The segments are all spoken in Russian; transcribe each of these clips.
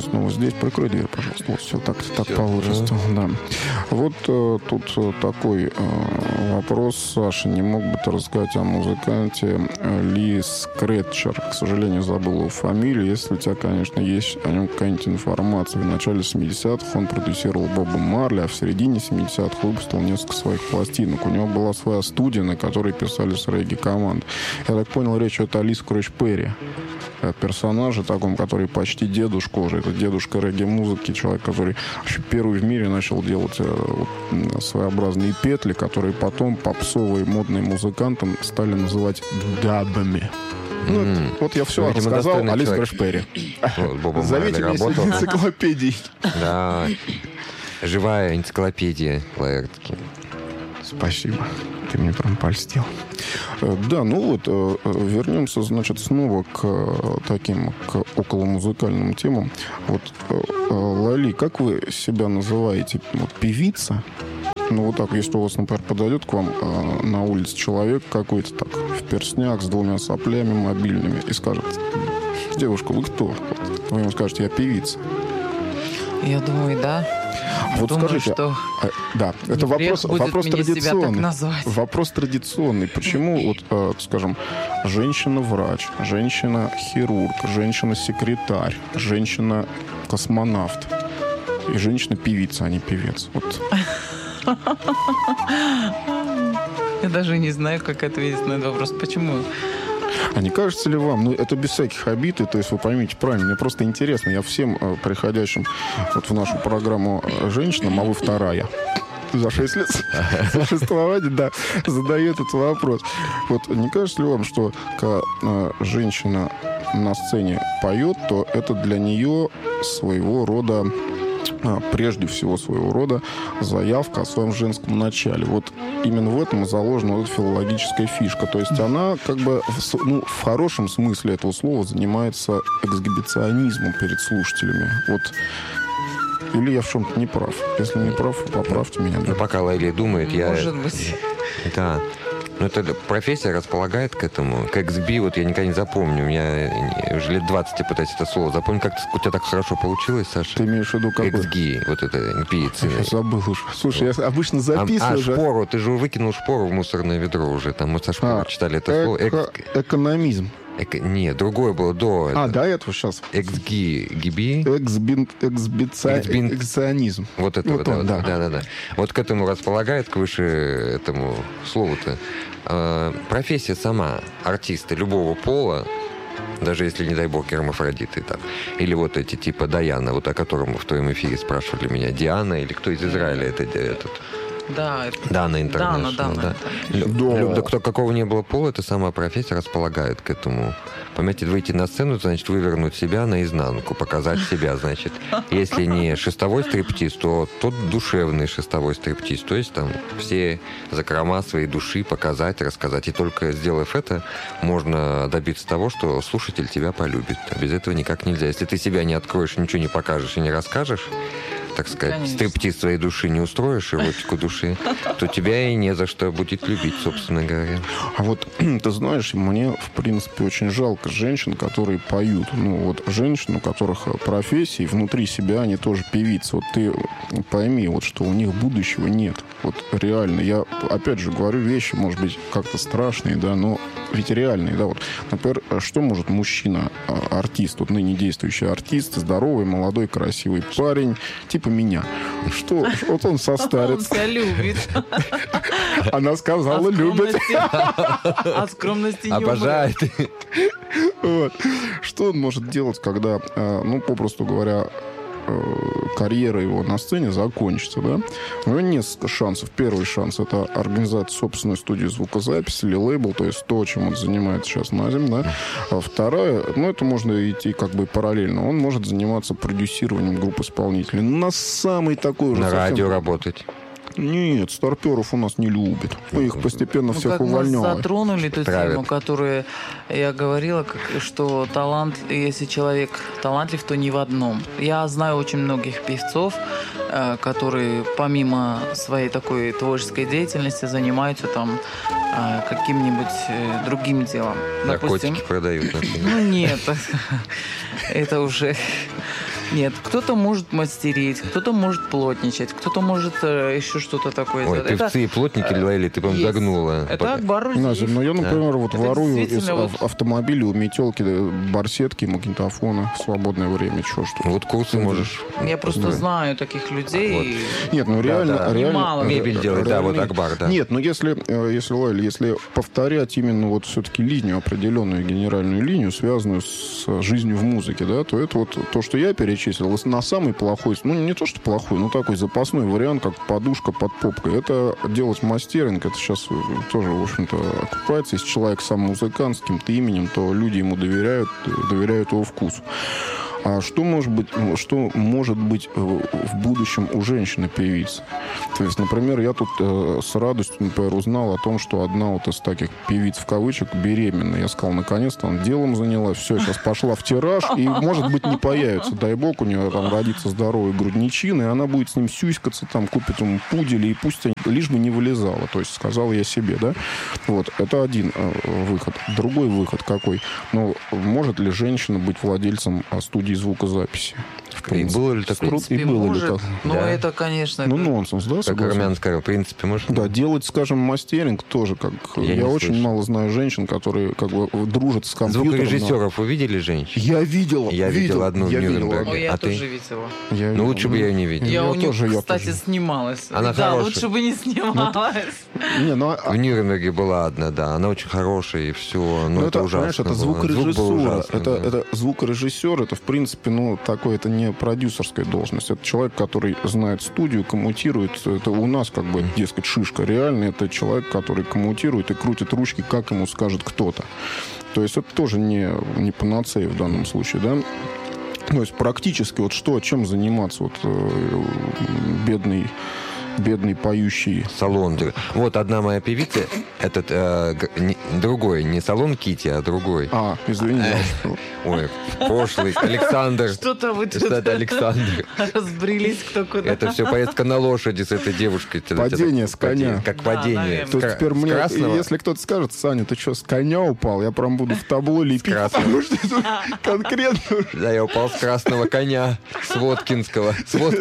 снова здесь. Прикрой дверь, пожалуйста. Вот все так по возрасту. Да. Вот тут такой вопрос. Саша, не мог бы ты рассказать о музыканте Ли Скретчер? К сожалению, забыл его фамилию. Если у тебя, конечно, есть о нем какая-нибудь информация. В начале 70-х он продюсировал Боба Марли, а в середине 70-х выпустил несколько своих пластинок. У него была своя студия, на которой писались регги-команды. Я так понял, речь идет о Ли Скретч Перри. Персонаже таком, который почти дедушка уже. Это дедушка регги-музыки, человек, который первый в мире начал делать своеобразные петли, которые потом попсовые модные музыканты стали называть дабами. Вот я все рассказал о Ли Скретч Перри. Зовите меня сегодня энциклопедией. Да, живая энциклопедия Лаэртки. Спасибо. Ты мне прям польстил. Да, вернемся, значит, снова к околомузыкальным темам. Вот, Лали, как вы себя называете? Вот, певица? Ну, вот так, если у вас, например, подойдет к вам на улице человек какой-то так в перстнях с 2 соплями мобильными и скажет: девушка, вы кто? Вот, вы ему скажете: я певица. Я думаю, да. Вот думаю, скажите, что да, это вопрос традиционный. Вопрос традиционный. Почему, вот, скажем, женщина-врач, женщина-хирург, женщина-секретарь, женщина-космонавт и женщина-певица, а не певец? Вот. Я даже не знаю, как ответить на этот вопрос. Почему? А не кажется ли вам, это без всяких обид, то есть вы поймите правильно, мне просто интересно, я всем приходящим вот в нашу программу женщинам, а вы вторая, за 6 лет существования, да, задаю этот вопрос. Вот не кажется ли вам, что когда женщина на сцене поет, то это для нее своего рода, прежде всего своего рода, заявка о своем женском начале. Вот именно в этом и заложена вот филологическая фишка. То есть она как бы в хорошем смысле этого слова занимается эксгибиционизмом перед слушателями. Вот. Или я в чем-то не прав? Если не прав, поправьте меня. Ну, пока Лайли думает, Может быть. Да. Но эта профессия располагает к этому. К XB, вот я никогда не запомню. У меня уже лет 20 я пытаюсь это слово запомнить. Как у тебя так хорошо получилось, Саша? Ты имеешь в виду какой? XG, вот это певица. Я забыл уже. Слушай, я обычно записываю. Шпору, ты же выкинул шпору в мусорное ведро уже. Там мы со шпору читали это слово. Экономизм. Нет, другое было до. До этого сейчас. XGB. Эксбиционизм. Вот это вот, да. Вот к этому располагает, к выше этому слову-то. Профессия сама артиста любого пола, даже если, не дай бог, гермафродиты там, или вот эти типа Даяна, вот о котором в твоем эфире спрашивали меня, Диана, или кто из Израиля этот... Да, Дана Интернешнл. Да. Кто какого не было пола, эта самая профессия располагает к этому. Понимаете, выйти на сцену, значит, вывернуть себя наизнанку, показать себя, значит. Если не шестовой стриптиз, то тот душевный шестовой стриптиз. То есть там все закрома своей души показать, рассказать. И только сделав это, можно добиться того, что слушатель тебя полюбит. А без этого никак нельзя. Если ты себя не откроешь, ничего не покажешь и не расскажешь, так сказать, конечно, стриптиз своей души не устроишь, эротику души, то тебя и не за что будет любить, собственно говоря. А вот, ты знаешь, мне, в принципе, очень жалко женщин, которые поют. Женщин, у которых профессии, внутри себя они тоже певицы. Вот ты пойми, что у них будущего нет. Вот реально. Я, опять же, говорю вещи, может быть, как-то страшные, да, но ведь реальные, да. Вот, например, что может мужчина, артист, ныне действующий артист, здоровый, молодой, красивый парень, типа меня. Что? Вот он состарится. Он себя любит. Она сказала, любит. А скромности не обожает. Вот. Что он может делать, когда, попросту говоря, карьера его на сцене закончится, да? У него несколько шансов. Первый шанс — это организация собственной студии звукозаписи или лейбл, то есть то, чем он занимается сейчас на зиме, да? А вторая, это можно идти как бы параллельно. Он может заниматься продюсированием групп исполнителей. На самый такой уже... На радио работать. Нет, старперов у нас не любят. Мы их постепенно всех увольняем. Мы затронули ту тему, которую я говорила, что талант, если человек талантлив, то не в одном. Я знаю очень многих певцов, которые помимо своей такой творческой деятельности занимаются там каким-нибудь другим делом. Наркотики продают, например. Нет, это уже... Нет, кто-то может мастерить, кто-то может плотничать, кто-то может еще что-то такое Ой, сделать. певцы и плотники, Лейли, ты прям загнула. Это Акбар Назя, ну я, например, вот ворую из вот... автомобилей у метелки барсетки, магнитофона в свободное время. Что? Вот курсы можешь... Я просто знаю таких людей. Вот. Нет, ну реально... реально мебель делать, да, вот Акбар, да. Нет, ну если Лейли, если повторять именно вот все-таки линию, определенную генеральную линию, связанную с жизнью в музыке, да, то это вот то, что я перечислил, на самый плохой, ну не то, что плохой, но такой запасной вариант, как подушка под попкой. Это делать мастеринг, это сейчас тоже, в общем-то, окупается. Если человек сам музыкант с каким-то именем, то люди ему доверяют его вкусу. А что может быть в будущем у женщины-певицы? То есть, например, я тут с радостью, например, узнал о том, что одна вот из таких певиц в кавычках беременна. Я сказал, наконец-то она делом занялась, все, сейчас пошла в тираж, и, может быть, не появится. Дай бог, у нее там родится здоровый грудничин, и она будет с ним сюськаться, там, купит ему пудели, и пусть лишь бы не вылезала. То есть, сказал я себе, да? Вот, это один выход. Другой выход какой? Ну, может ли женщина быть владельцем студии звукозаписи? И было ли такое? И было ли так? Ну, да. Это, конечно... Ну, нонсенс, да? Как Армян сказал, в принципе, можно... Да, делать, скажем, мастеринг тоже, как... Я очень мало знаю женщин, которые как бы дружат с компьютером. Звукорежиссеров вы видели женщин? Я видел. Я видел одну в Нюрнберге. Я тоже видела. Ну, лучше бы я ее не видел. Я у нее, кстати, снималась. Она да, хорошая. лучше бы не снималась. В Нюрнберге была одна, да. Она очень хорошая, и все. Ну, это ужасно. Это звукорежиссура. Это звукорежиссер, это, в принципе, ну, такое, это не продюсерская должность. Это человек, который знает студию, коммутирует. Это у нас, как бы, дескать, шишка. Реально, это человек, который коммутирует и крутит ручки, как ему скажет кто-то. То есть это тоже не панацея в данном случае, да? То есть практически вот чем заниматься вот бедный поющий. Салон. Вот одна моя певица, другой, не салон Кити, а другой. Извини. Ой, пошлый. Александр. Что-то вы тут это Александр. разбрелись кто куда. Это все поездка на лошади с этой девушкой. Падение с коня. Как падение. То есть теперь мне, если кто-то скажет, Саня, ты что, с коня упал? Я прям буду в табло лепить. Потому что это конкретно. Да, я упал с красного коня. С Воткинского.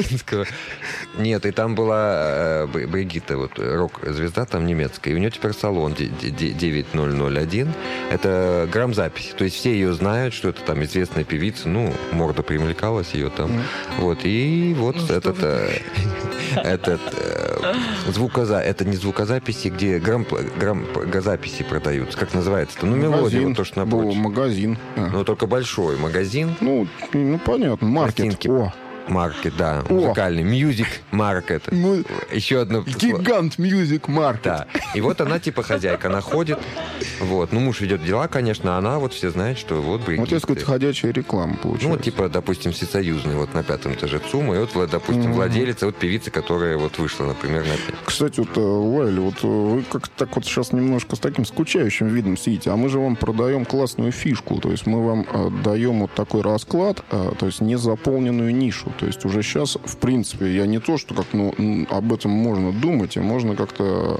Нет, и там была Бригитта, вот рок-звезда там немецкая, и у нее теперь салон 9001. Это грамзапись. То есть все ее знают, что это там известная певица, ну, морда примелькалась ее там. Вот, и вот это не звукозаписи, где грамзаписи продаются. Как называется-то? Ну, мелодия, вот то, что напротив. Магазин. Ну, только большой магазин. Ну понятно, маркет. Маркет, да, музыкальный. Music Market. Еще одно... Гигант Music Market. Да. И вот она типа хозяйка, она ходит. Вот. Ну, муж ведет дела, конечно, а она вот все знает, что вот Бригитта. Вот, так сказать, ходячая реклама получается. Ну, вот типа, допустим, всесоюзный, вот на 5 этаже ЦУМа, и вот, допустим, владелица, вот певица, которая вот вышла, например, на 5. Кстати, вот, Лайли, вот вы как-то так вот сейчас немножко с таким скучающим видом сидите, а мы же вам продаем классную фишку, то есть мы вам даем вот такой расклад, то есть незаполненную нишу. То есть уже сейчас, в принципе, я не то, что как, об этом можно думать, и можно как-то,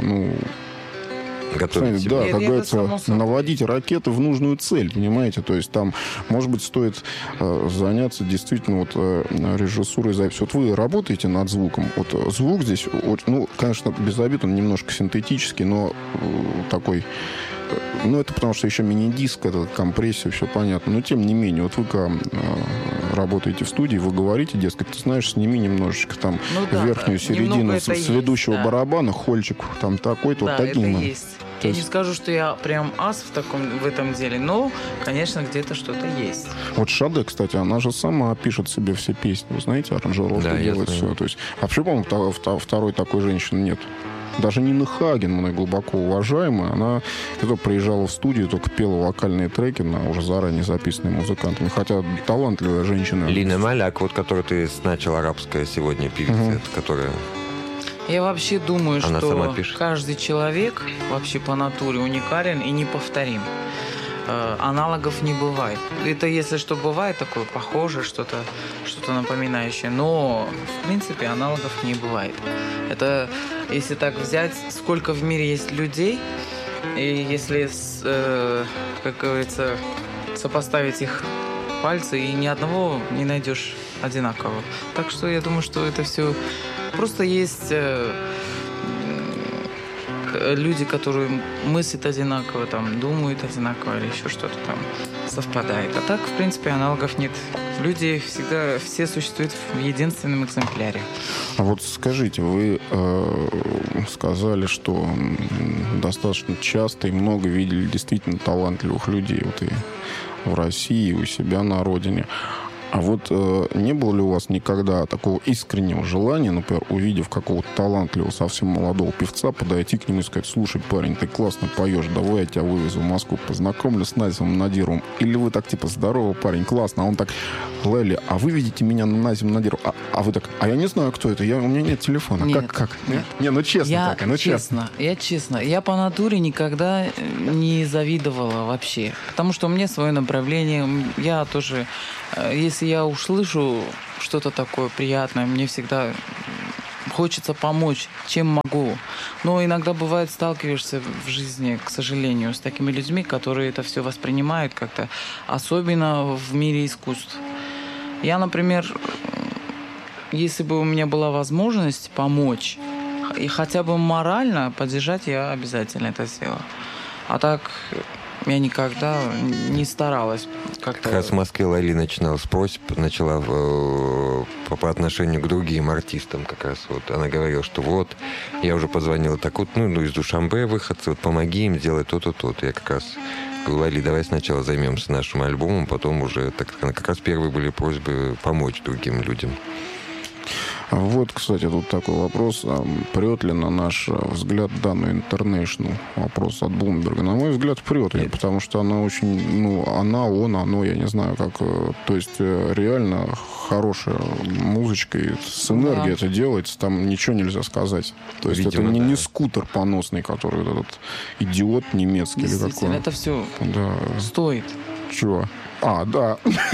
готовить. Да, как говорится, наводить ракеты в нужную цель, понимаете? То есть там, может быть, стоит заняться действительно вот режиссурой записи. Вот вы работаете над звуком. Вот звук здесь, конечно, без обид, он немножко синтетический, но такой... это потому что еще мини-диск, это компрессия, все понятно. Но тем не менее, вот вы работаете в студии, вы говорите, дескать, ты знаешь, сними немножечко там верхнюю середину с ведущего барабана, хольчик там такой-то, да, вот таким. Это есть. Я не скажу, что я прям ас в этом деле, но, конечно, где-то что-то есть. Вот Шаде, кстати, она же сама пишет себе все песни, вы знаете, аранжировки делает все. То есть, вообще, по-моему, второй такой женщины нет. Даже Нина Хаген, мной глубоко уважаемая, она приезжала в студию, только пела вокальные треки на уже заранее записанные музыкантами. Хотя талантливая женщина. Лина Маляк, вот которую ты начал, арабская сегодня певица, которая... Я вообще думаю, что каждый человек вообще по натуре уникален и неповторим. Аналогов не бывает. Это, если что, бывает такое похожее, что-то напоминающее. Но, в принципе, аналогов не бывает. Это, если так взять, сколько в мире есть людей, и если, как говорится, сопоставить их пальцы, и ни одного не найдешь одинакового. Так что я думаю, что это все... Просто есть люди, которые мыслят одинаково, там, думают одинаково или еще что-то там совпадает. А так, в принципе, аналогов нет. Люди всегда, все существуют в единственном экземпляре. А вот скажите, вы сказали, что достаточно часто и много видели действительно талантливых людей вот и в России, и у себя на родине. А вот не было ли у вас никогда такого искреннего желания, например, увидев какого-то талантливого, совсем молодого певца, подойти к нему и сказать: слушай, парень, ты классно поешь, давай я тебя вывезу в Москву, познакомлю с Назимом Надировым? Или вы так типа: здорово, парень, классно, а он так: Лели, а вы видите меня на Назима Надирова? А вы так: а я не знаю, кто это, у меня нет телефона. Нет, как? Нет. Не, ну честно так, ну честно. Я честно. Я по натуре никогда не завидовала вообще. Потому что у меня свое направление. Я тоже... Если я услышу что-то такое приятное, мне всегда хочется помочь, чем могу. Но иногда бывает, сталкиваешься в жизни, к сожалению, с такими людьми, которые это все воспринимают как-то, особенно в мире искусств. Я, например, если бы у меня была возможность помочь и хотя бы морально поддержать, я обязательно это сделала. А так... Я никогда не старалась как-то... Как раз в Москве Лейли начинала с просьб, начала по отношению к другим артистам как раз. Вот она говорила, что вот, я уже позвонила так вот, из Душанбе выходцы, вот помоги им сделать то-то, то-то. Я как раз говорю: Лейли, давай сначала займемся нашим альбомом, потом уже... Как раз первые были просьбы помочь другим людям. Вот, кстати, тут такой вопрос. Прет ли на наш взгляд данный International? Вопрос от Блумберга. На мой взгляд, прет. Потому что она очень... оно, я не знаю, как... То есть, реально хорошая музычка. И с энергией это делается. Там ничего нельзя сказать. То есть, видимо, это не скутер поносный, который вот этот идиот немецкий или какой. Это все стоит. Чего? Да.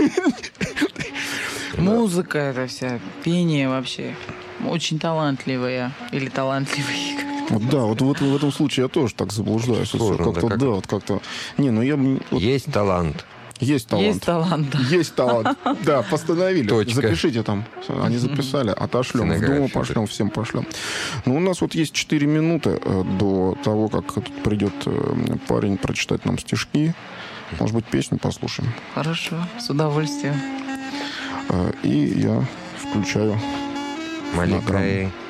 Музыка это вся, пение вообще. Очень талантливая. Или талантливый. Вот в этом случае я тоже так заблуждаюсь. Как-то. Есть талант. Есть талант. Есть талант, да. Есть талант. Да, постановили. Точка. Запишите там. Они записали. Отошлем. В Думу пошлем, всем пошлем. У нас вот есть 4 минуты до того, как тут придет парень прочитать нам стишки. Может быть, песню послушаем? Хорошо, с удовольствием. И я включаю Маликай.